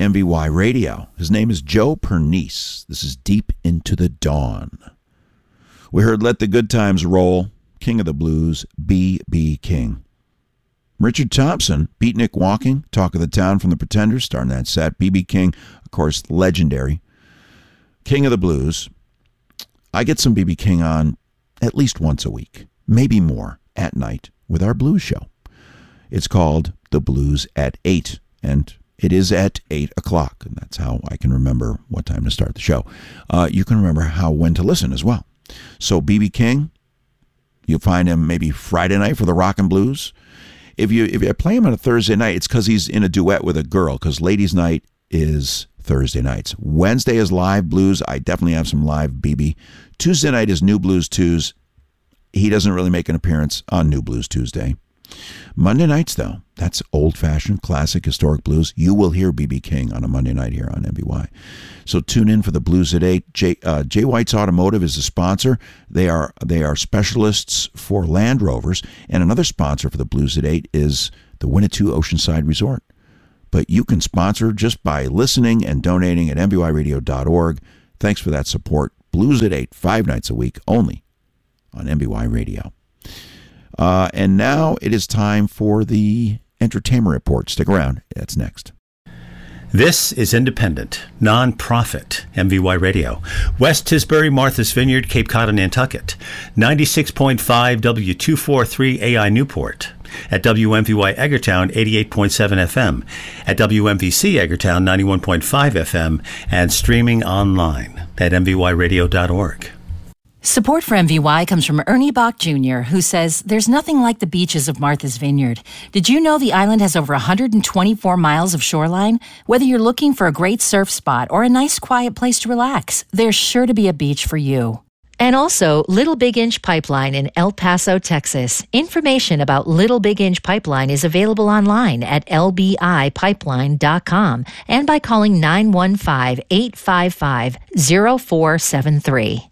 MVY Radio. His name is Joe Pernice. This is Deep into the Dawn. We heard Let the Good Times Roll, King of the Blues, B.B. King. Richard Thompson, Beatnik Walking, Talk of the Town from the Pretenders, starting that set. B.B. King, of course, legendary. King of the Blues. I get some B.B. King on at least once a week, maybe more, at night with our blues show. It's called The Blues at 8, and it is at 8 o'clock, and that's how I can remember what time to start the show. You can remember when to listen as well. So B.B. King, you'll find him maybe Friday night for the Rock and Blues. If you play him on a Thursday night, it's because he's in a duet with a girl, because Ladies' Night is Thursday nights. Wednesday is live blues. I definitely have some live BB. Tuesday night is New Blues Tues. He doesn't really make an appearance on New Blues Tuesday. Monday nights, though, that's old-fashioned, classic, historic blues. You will hear B.B. King on a Monday night here on MVY. So tune in for the Blues at 8. J. White's Automotive is the sponsor. They are specialists for Land Rovers. And another sponsor for the Blues at 8 is the Winnetou Oceanside Resort. But you can sponsor just by listening and donating at mvyradio.org. Thanks for that support. Blues at 8, 5 nights a week, only on MVY Radio. And now it is time for the Entertainment Report. Stick around. That's next. This is independent, non-profit MVY Radio. West Tisbury, Martha's Vineyard, Cape Cod, and Nantucket. 96.5 W243 AI Newport. At WMVY Eggertown, 88.7 FM. At WMVC Eggertown, 91.5 FM. And streaming online at mvyradio.org. Support for MVY comes from Ernie Bach Jr., who says, there's nothing like the beaches of Martha's Vineyard. Did you know the island has over 124 miles of shoreline? Whether you're looking for a great surf spot or a nice quiet place to relax, there's sure to be a beach for you. And also, Little Big Inch Pipeline in El Paso, Texas. Information about Little Big Inch Pipeline is available online at lbipipeline.com and by calling 915-855-0473.